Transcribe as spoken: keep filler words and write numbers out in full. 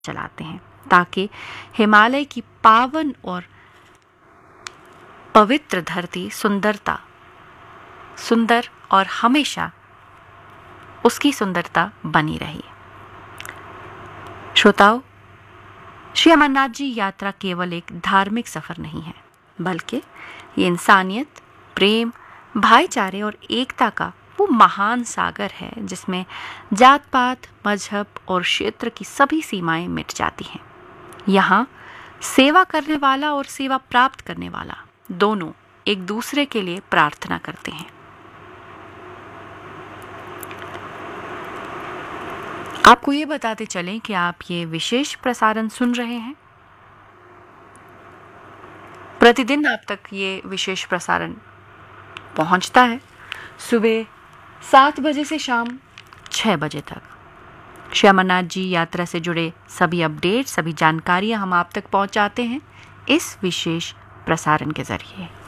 चलाते हैं ताकि हिमालय की पावन और पवित्र धरती सुंदरता सुंदर और हमेशा उसकी सुंदरता बनी रही। श्रोताओ, श्री अमरनाथ जी यात्रा केवल एक धार्मिक सफर नहीं है, बल्कि ये इंसानियत, प्रेम, भाईचारे और एकता का वो महान सागर है जिसमें जात पात, मजहब और क्षेत्र की सभी सीमाएं मिट जाती हैं। यहाँ सेवा करने वाला और सेवा प्राप्त करने वाला दोनों एक दूसरे के लिए प्रार्थना करते हैं। आपको ये बताते चलें कि आप ये विशेष प्रसारण सुन रहे हैं। प्रतिदिन आप तक ये विशेष प्रसारण पहुंचता है सुबह सात बजे से शाम छह बजे तक। श्री अमरनाथ जी यात्रा से जुड़े सभी अपडेट, सभी जानकारियां हम आप तक पहुंचाते हैं इस विशेष प्रसारण के जरिए।